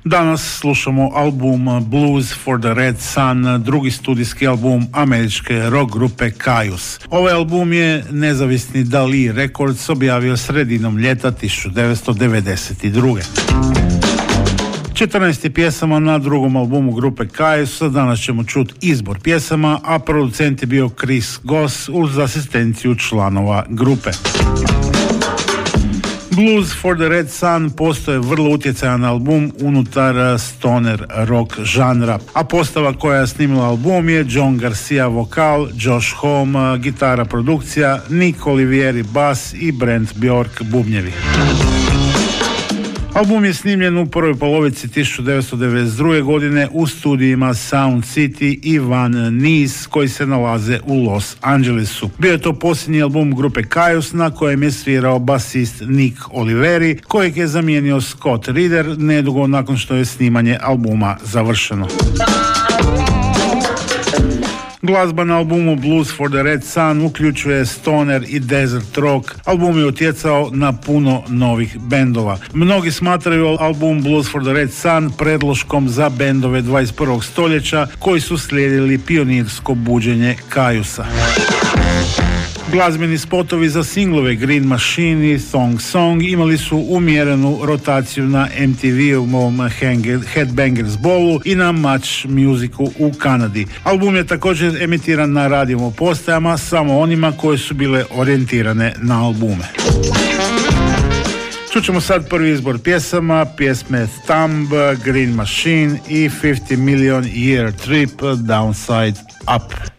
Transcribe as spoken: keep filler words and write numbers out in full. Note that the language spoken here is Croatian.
Danas slušamo album Blues for the Red Sun, drugi studijski album američke rock grupe Kyuss. Ovaj album je nezavisni Dali Records objavio sredinom ljeta tisuću devetsto devedeset druge. četrnaest pjesama na drugom albumu grupe Kyuss. Danas ćemo čuti izbor pjesama, a producent je bio Chris Goss uz asistenciju članova grupe. Blues for the Red Sun postoje vrlo utjecajan album unutar stoner rock žanra, a postava koja je snimila album je John Garcia vokal, Josh Homme gitara produkcija, Nick Olivieri bas i Brent Bjork bubnjevi. Album je snimljen u prvoj polovici tisuću devetsto devedeset druge godine u studijima Sound City i Van Nuys koji se nalaze u Los Angelesu. Bio je to posljednji album grupe Kyuss na kojem je svirao basist Nick Oliveri, kojeg je zamijenio Scott Reeder nedugo nakon što je snimanje albuma završeno. Glazba na albumu Blues for the Red Sun uključuje stoner i desert rock. Album je utjecao na puno novih bendova. Mnogi smatraju album Blues for the Red Sun predloškom za bendove dvadeset prvog stoljeća koji su slijedili pionirsko buđenje Kyussa. Glazbeni spotovi za singlove Green Machine i Thong Song imali su umjerenu rotaciju na M T V-ovom Headbangers Ballu i na Much Musicu u Kanadi. Album je također emitiran na radijom postajama, samo onima koje su bile orijentirane na albume. Čućemo sad prvi izbor pjesama, pjesme Thumb, Green Machine i fifty million year trip, Downside Up.